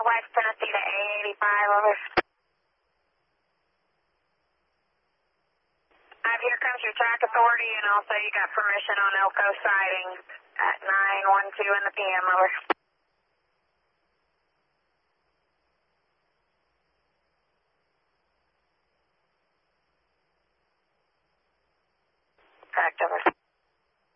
West Tennessee to A85, over. Here comes your track authority, and also you got permission on Elko sighting at 9:12 in the PM, over. Correct, over.